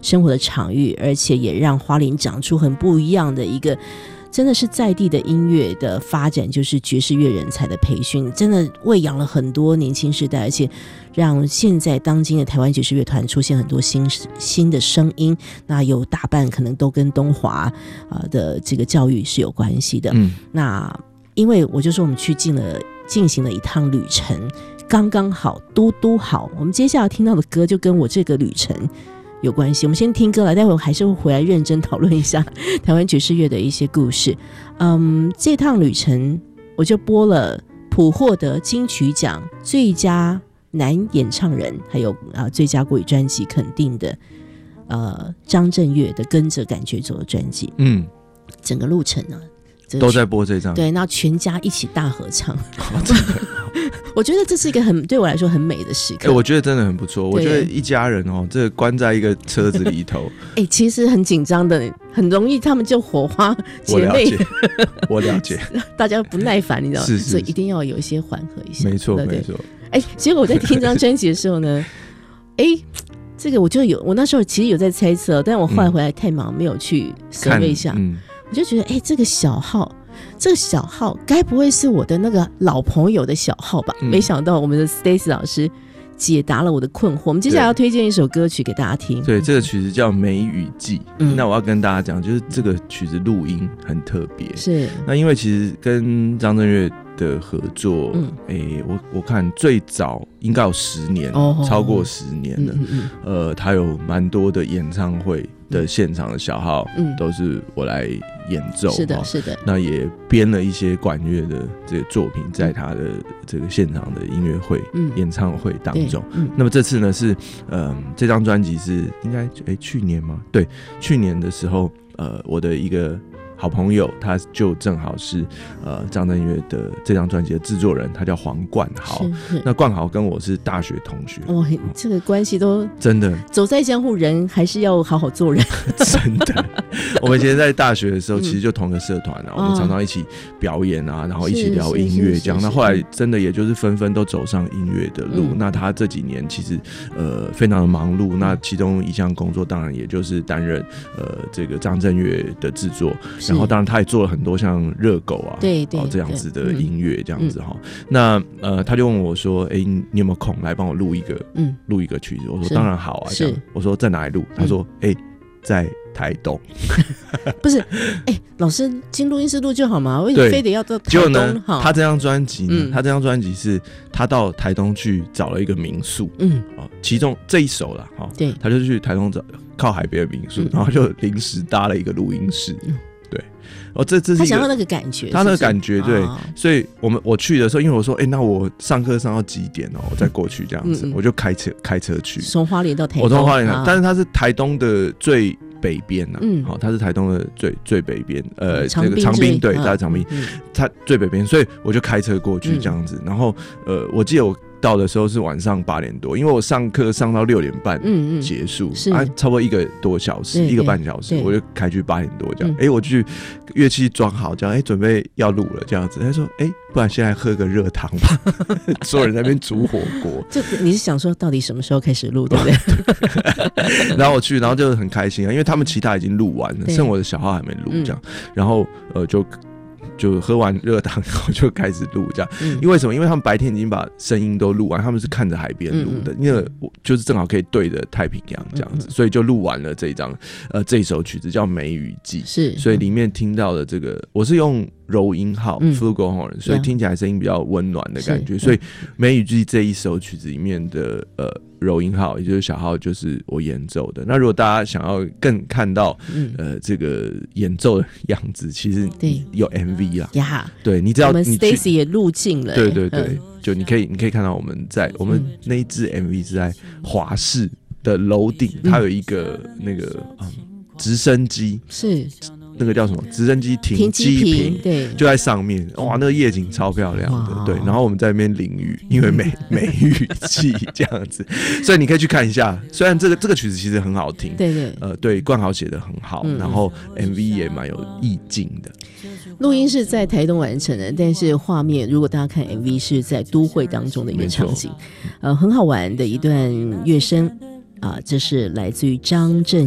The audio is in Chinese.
生活的场域，而且也让花莲长出很不一样的一个真的是在地的音乐的发展，就是爵士乐人才的培训，真的喂养了很多年轻世代，而且让现在当今的台湾爵士乐团出现很多新的声音，那有大半可能都跟东华的这个教育是有关系的。那因为我就说我们去进行了一趟旅程，刚刚好，嘟嘟好，我们接下来听到的歌就跟我这个旅程有关系。我们先听歌了，待会我还是会回来认真讨论一下台湾爵士乐的一些故事。这趟旅程我就播了普获得金曲奖最佳男演唱人，还有最佳国语专辑肯定的张震岳的《跟着感觉走》的专辑。整个路程呢都在播这张， 对，那全家一起大合唱。我觉得这是一个对我来说很美的时刻。 我觉得真的很不错。我觉得一家人这个关在一个车子里头， 其实很紧张的，很容易他们就火花姐妹。 我了解， 大家不耐烦，你知道吗？ 是所以一定要有一些缓和一下。 没错，没错。 结果我在听这张专辑的时候呢，这个我那时候其实有在猜测，但我后来回来太忙，没有去搜一下。我就觉得，这个小号该不会是我的那个老朋友的小号吧？没想到我们的 Stacy 老师解答了我的困惑。我们接下来要推荐一首歌曲给大家听。 对，这个曲子叫《梅雨季》。那我要跟大家讲，就是这个曲子录音很特别。是，那因为其实跟张震岳的合作，我看最早应该有10年，超过10年了。他有蛮多的演唱会的现场的小号，都是我来演奏。是的，是的。那也编了一些管乐的这个作品，在他的这个现场的音乐会、演唱会当中。那么这次呢是，这张专辑是应该去年吗？对，去年的时候，我的一个好朋友，他就正好是张震岳的这张专辑的制作人，他叫黄冠豪。那冠豪跟我是大学同学， 这个关系都真的走在江湖，人还是要好好做人。 真的，我们以前在大学的时候，其实就同个社团啊，我们常常一起表演啊，然后一起聊音乐这样。那后来真的也就是纷纷都走上音乐的路。那他这几年其实非常的忙碌，那其中一项工作当然也就是担任这个张震岳的制作。然后当然他也做了很多像热狗啊，对这样子的音乐这样子哈。那他就问我说，你有没有空来帮我录一个曲子？我说当然好啊。这样我说在哪里录？他说在台东。 不是，老师进录音室录就好嘛，为什么非得要到台东？ 呢，他这张专辑呢，他这张专辑是他到台东去找了一个民宿，其中这一首啦，对，他就去台东找靠海边的民宿，然后就临时搭了一个录音室。对，这是他想要那个感觉， 他那个感觉，对，所以我去的时候，因为我说，那我上课上到几点我再过去这样子，我就开车去， 从花莲到台东， 我从花莲，但是他是台东的最北边他是台东的最北边，这个长滨，对，在长滨，他最北边，所以我就开车过去这样子，然后我记得我到的时候是晚上8点多，因为我上课上到6点半结束，差不多1个多小时，1个半小时，我就开去8点多这样。我去乐器装好，这样准备要录了这样子。他说不然先来喝个热汤吧。所有人在那边煮火锅。 你是想说到底什么时候开始录，对不对？ 然后我去，然后就很开心啊，因为他们其他已经录完了，剩我的小号还没录这样。然后就喝完热汤以后就开始录这样，因为什么？因为他们白天已经把声音都录完，他们是看着海边录的，因为就是正好可以对着太平洋这样子，所以就录完了这一首曲子叫《梅雨季》，是，所以里面听到的这个我是用柔音号 flugelhorn， 所以听起来声音比较温暖的感觉，所以《梅雨季》这一首曲子里面的柔音号，也就是小号，就是我演奏的。那如果大家想要更看到这个演奏的样子，其实有 MV 啦，对，你只要我们 Stacy 也录进了， 对对对，就你可以看到我们那一支 MV 是在华视的楼顶，它有一个那个直升机，是那个叫什么直升机停机坪，对，就在上面，哇，那个夜景超漂亮的，对。然后我们在那边淋雨，因为梅雨季这样子，所以你可以去看一下。虽然这个曲子其实很好听，对对，对，冠豪写的很好，然后 MV 也蛮有意境的。 录音是在台东完成的，但是画面如果大家看 MV 是在都会当中的一个场景，很好玩的一段乐声这是来自于张震